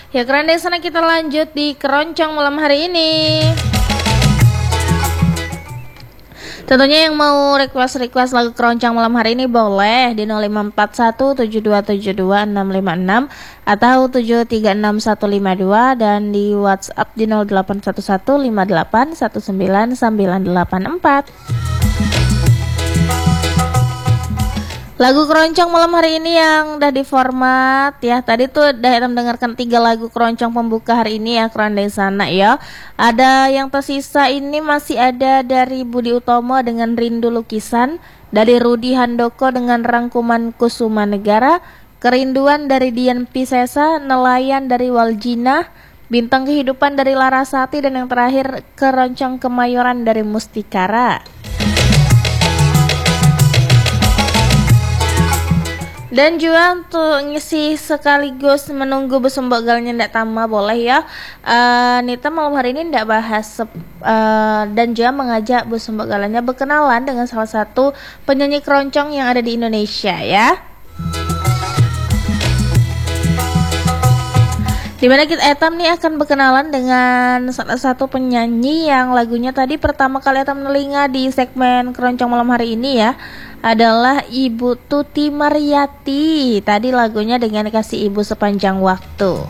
Ya keren deh, sana kita lanjut di keroncong malam hari ini. Tentunya yang mau request lagu keroncong malam hari ini boleh di 054172722656 atau 7365152 dan di WhatsApp di 081158199984. Lagu keroncong malam hari ini yang udah di format ya. Tadi tuh udah mendengarkan 3 lagu keroncong pembuka hari ini ya, keren dari sana ya. Ada yang tersisa ini masih ada dari Budi Utomo dengan Rindu Lukisan, dari Rudi Handoko dengan Rangkuman Kusuma Negara, Kerinduan dari Dian Piscesa, Nelayan dari Waljina, Bintang Kehidupan dari Larasati, dan yang terakhir Keroncong Kemayoran dari Mustikara. Dan juga untuk ngisi sekaligus menunggu besembok-galnya ndak tama boleh ya. Nita malam hari ini ndak bahas dan juga mengajak besembok-galanya berkenalan dengan salah satu penyanyi keroncong yang ada di Indonesia ya. Dimana kita Etam nih akan berkenalan dengan salah satu penyanyi yang lagunya tadi pertama kali Etam telinga di segmen keroncong malam hari ini ya, adalah Ibu Tuti Mariyati. Tadi lagunya dengan Kasih Ibu Sepanjang Waktu.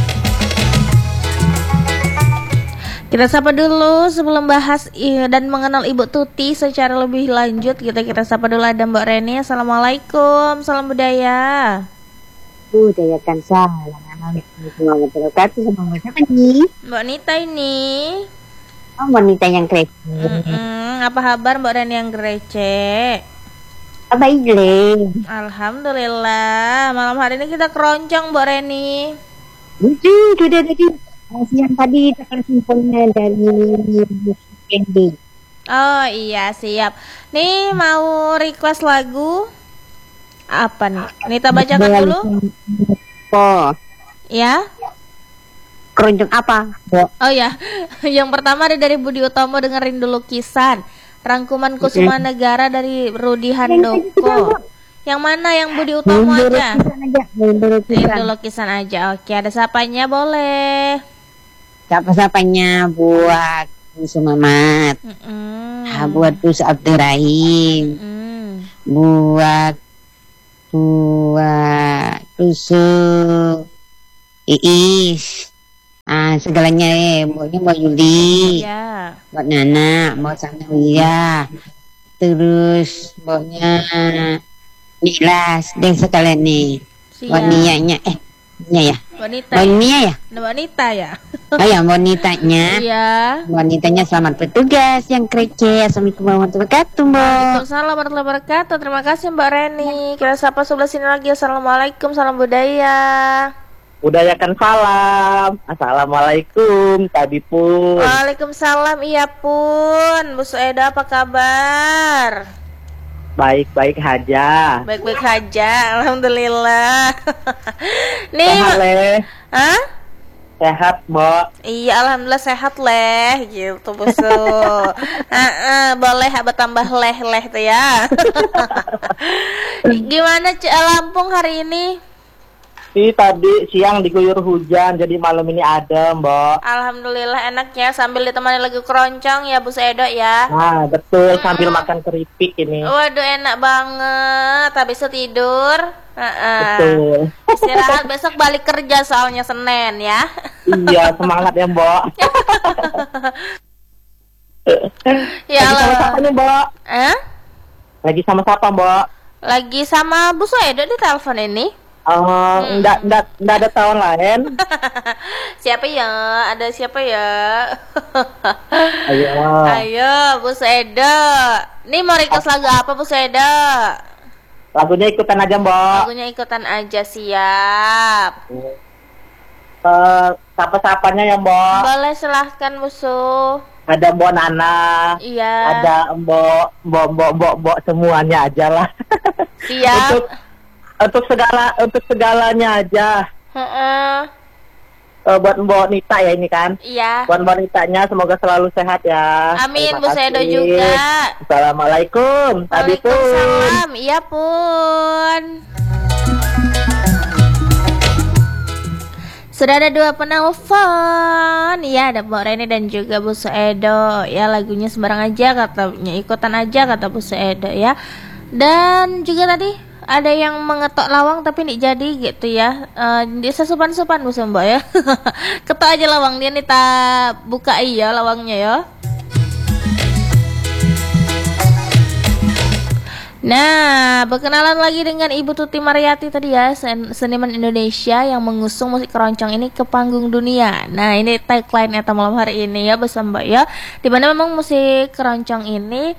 Kita sapa dulu sebelum bahas dan mengenal Ibu Tuti secara lebih lanjut. Kita sapa dulu ada Mbak Reni. Assalamualaikum, salam budaya. Budayakan salam. Assalamualaikum sama siapa nih? Mbak Nita ini. Oh, Mbak Nita yang kece. Apa kabar Mbak Reni yang kece? Baik deh. Alhamdulillah. Malam hari ini kita keroncong Mbak Reni. Sudah tadi. Siang tadi tekan simfonnya dari Candy. Oh iya siap. Nih mau request lagu apa nih? Nita bacakan dulu. Oh. Ya. Keroncong apa? Oh ya. Yang pertama ada dari Budi Utomo dengan Rindu Lukisan. Rangkuman Kusuma Negara dari Rudi Handoko. Yang mana yang Budi Utomo aja? Rindu Lukisan aja. Oke, ada sapanya boleh. Siapa-siapanya buat Musuh Mamat. Buat Tus Abdurrahim. Buat Tusu Iis. Segalanya maunya mau Yuli, buat Nana, mau Sanawiyah, terus maunya Niklas, dan sekalian nih buat Nianya, Nia ya, wanita ya, oh ya wanitanya, wanitanya selamat bertugas yang kece. Assalamualaikum warahmatullahi wabarakatuh, Mbak. Waalaikumsalam warahmatullahi wabarakatuh. Terima kasih Mbak Reni. Kita sapa sebelah sini lagi. Assalamualaikum, salam budaya. Budayakan salam. Assalamualaikum tadi pun. Waalaikumsalam, iya pun. Bu Sueda apa kabar? Baik-baik aja. Baik-baik aja, alhamdulillah. Nih. Sehat leh. Hah? Sehat, Mbak. Iya, alhamdulillah sehat leh, gitu busu. Boleh tambah leh tuh ya. Gimana Lampung hari ini? Tadi siang diguyur hujan, jadi malam ini adem, Mbak. Alhamdulillah enaknya sambil ditemani lagu keroncong ya Bu Sedo ya. Nah betul, sambil makan keripik ini. Waduh enak banget, habis itu tidur. Betul. Istirahat, besok balik kerja soalnya Senin ya. Iya, semangat ya Mbak. Ya lagi sama siapa nih Mbak? Lagi sama siapa Mbak? Lagi sama Bu Sedo di telepon ini. Enggak ada tahun lain. Siapa ya? Ada siapa ya? Ayo Bu Seda. Nih mau request lagu apa Bu Seda? Lagunya ikutan aja Mbak. Lagunya ikutan aja, siap. Sapa-sapanya ya Mbak. Boleh silahkan Musuh. Ada Mbak Nana. Iya. Ada Mbak semuanya aja lah. Siap. Untuk segalanya aja. Buat Mbak Nita ya ini kan. Iya. Buat Mbak Nitanya semoga selalu sehat ya. Amin. Bu Sedo juga. Assalamualaikum. Waalaikumsalam. Iya pun. Sudah ada 2 penelpon. Ya, ada Mbak Reni dan juga Bu Suedo. Ya, lagunya sembarang aja katanya, ikutan aja kata Bu Suedo ya. Dan juga tadi ada yang mengetok lawang tapi nih jadi gitu ya. Dia sesupan-supan Bu Mbak ya. Ketok aja lawang dia nih tak buka iya lawangnya ya. Nah, berkenalan lagi dengan Ibu Tuti Mariyati tadi ya, seniman Indonesia yang mengusung musik keroncong ini ke panggung dunia. Nah, ini tagline Eta malam hari ini ya bersama Mbak ya. Dimana memang musik keroncong ini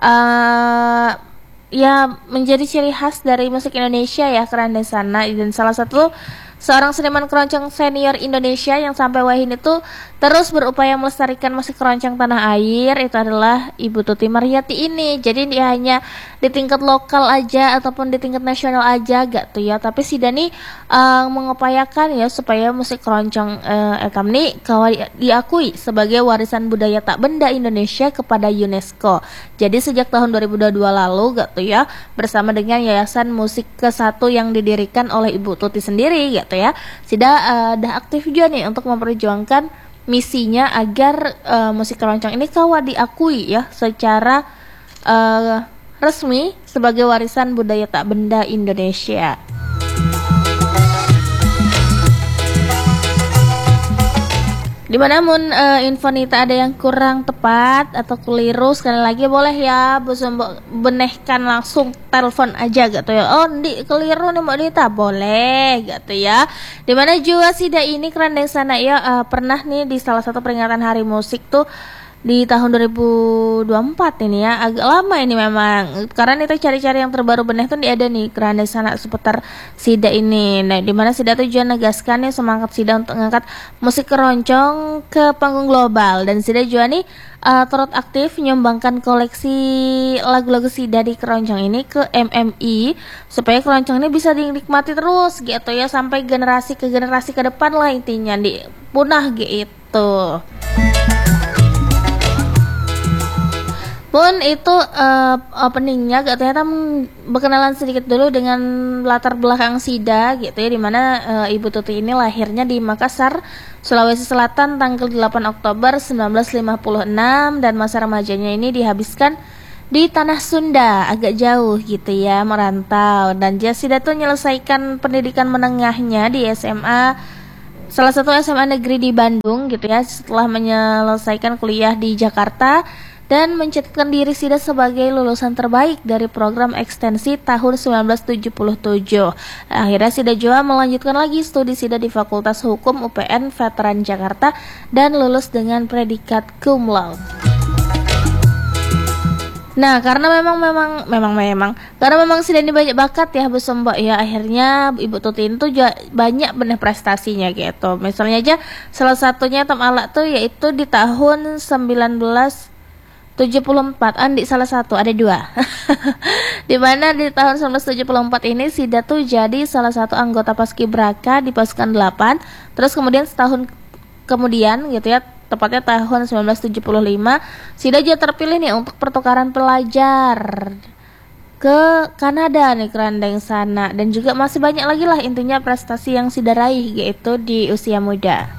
ya menjadi ciri khas dari musik Indonesia ya, keren di sana. Dan salah satu seorang seniman keroncong senior Indonesia yang sampai wahini itu terus berupaya melestarikan musik keroncong tanah air itu adalah Ibu Tuti Mariyati ini. Jadi dia hanya di tingkat lokal aja ataupun di tingkat nasional aja gak tuh ya, tapi si Dani mengupayakan ya supaya musik keroncong etam nih diakui sebagai warisan budaya tak benda Indonesia kepada UNESCO. Jadi sejak tahun 2022 lalu gak tuh ya, bersama dengan Yayasan Musik ke-1 yang didirikan oleh Ibu Tuti sendiri gitu ya, Sida dah aktif juga nih untuk memperjuangkan misinya agar musik keroncong ini kawa diakui ya secara resmi sebagai warisan budaya tak benda Indonesia. Dimana mun info nita ada yang kurang tepat atau keliru, sekali lagi boleh ya Bu Mbak benehkan langsung telepon aja gitu ya. Oh di keliru nih Mbak Nita, boleh gitu ya. Dimana juga Sida ini kerandeng sana ya pernah nih di salah satu peringatan hari musik tuh di tahun 2024 ini ya, agak lama ini memang karena kita cari-cari yang terbaru beneh tuh ada nih kerana sana seputar Sida ini. Nah, dimana Sida tujuan negaskan nih semangat Sida untuk mengangkat musik keroncong ke panggung global, dan Sida juga nih turut aktif menyumbangkan koleksi lagu-lagu Sida di keroncong ini ke MMI supaya keroncong ini bisa dinikmati terus gitu ya sampai generasi ke depan lah, intinya di punah gitu. Pun itu openingnya gak ternyata berkenalan sedikit dulu dengan latar belakang Sida gitu ya, dimana Ibu Tuti ini lahirnya di Makassar, Sulawesi Selatan tanggal 8 Oktober 1956 dan masa remajanya ini dihabiskan di tanah Sunda, agak jauh gitu ya, merantau. Dan Sida tuh menyelesaikan pendidikan menengahnya di SMA, salah satu SMA negeri di Bandung gitu ya, setelah menyelesaikan kuliah di Jakarta dan mencatatkan diri Sida sebagai lulusan terbaik dari program ekstensi tahun 1977. Akhirnya Sida juga melanjutkan lagi studi Sida di Fakultas Hukum UPN Veteran Jakarta dan lulus dengan predikat cum laude. Nah, karena memang Sida ini banyak bakat ya Bu Mbak ya, akhirnya Ibu Tuti itu juga banyak bener prestasinya gitu. Misalnya aja salah satunya Tom Alak tuh yaitu di tahun 1974, Andi salah satu, ada 2. Dimana di tahun 1974 ini Sida tuh jadi salah satu anggota Paskibraka di pasukan 8. Terus kemudian setahun kemudian gitu ya, tepatnya tahun 1975, Sida juga terpilih nih untuk pertukaran pelajar ke Kanada nih, kerandeng sana. Dan juga masih banyak lagi lah intinya prestasi yang Sida raih yaitu di usia muda.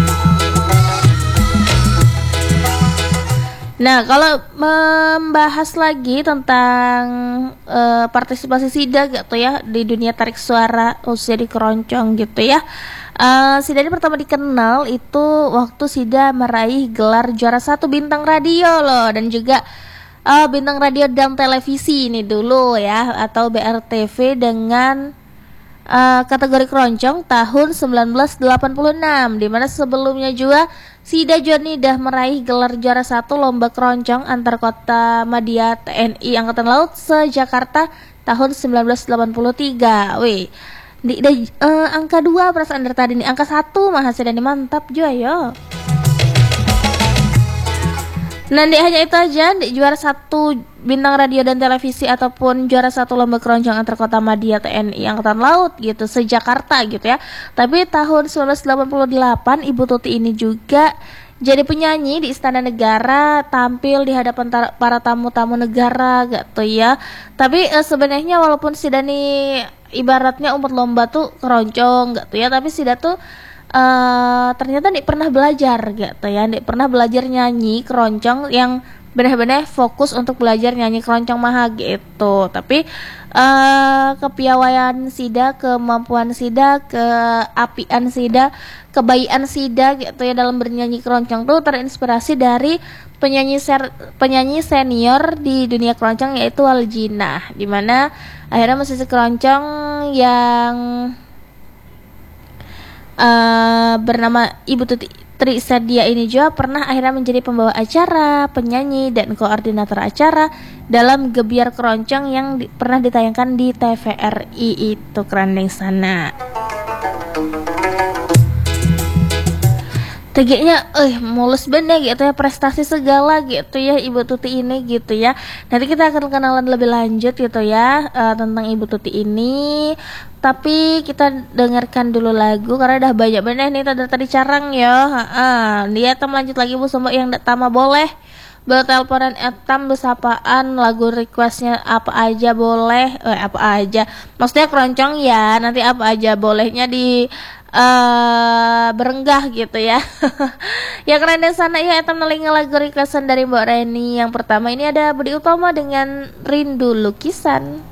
Nah, kalau membahas lagi tentang partisipasi Sida gitu ya di dunia tarik suara khususnya di keroncong gitu ya, Sida ini pertama dikenal itu waktu Sida meraih gelar juara 1 bintang radio loh, dan juga bintang radio dan televisi ini dulu ya, atau BRTV dengan kategori keroncong tahun 1986, dimana sebelumnya juga Sida Joni dah meraih gelar juara 1 lomba keroncong antar kota Madya TNI Angkatan Laut se-Jakarta tahun 1983. Wih, angka 2 perasaan dari tadi nih, angka 1 mah Sida nih, mantap juga yo. Nah, hanya itu aja, juara 1 bintang radio dan televisi ataupun juara 1 lomba keroncong antar kota Madya TNI Angkatan Laut gitu se-Jakarta gitu ya. Tapi tahun 1988 Ibu Tuti ini juga jadi penyanyi di Istana Negara, tampil di hadapan para tamu-tamu negara gitu ya. Tapi sebenarnya walaupun Sida nih ibaratnya umpet lomba tuh keroncong gitu ya, tapi Sida tuh ternyata Dik pernah belajar gitu ya. Dik pernah belajar nyanyi keroncong yang benar-benar fokus untuk belajar nyanyi keroncong maha gitu. Tapi kepiawaian sida, kemampuan sida, keapian sida, kebayian sida gitu ya dalam bernyanyi keroncong tuh terinspirasi dari penyanyi senior di dunia keroncong yaitu Waljina, dimana akhirnya musisi keroncong yang bernama Ibu Tuti Tri Sadia ini juga pernah akhirnya menjadi pembawa acara, penyanyi, dan koordinator acara dalam Gebiar Keroncong yang pernah ditayangkan di TVRI itu. Keren deh sana. Tegeknya, mulus bener gitu ya, prestasi segala gitu ya Ibu Tuti ini gitu ya. Nanti kita akan kenalan lebih lanjut gitu ya tentang Ibu Tuti ini. Tapi kita dengarkan dulu lagu karena udah banyak bener nih tadi carang ya. Dia akan lanjut lagi Bu Sombok yang tama boleh berteleponan etam bersapaan, lagu requestnya apa aja boleh, apa aja. Maksudnya keroncong ya, nanti apa aja bolehnya di berenggah gitu ya. Ya keren deh sana ya etam nelinga lagu requestan dari Mbak Reni. Yang pertama ini ada Budi Utomo dengan Rindu Lukisan.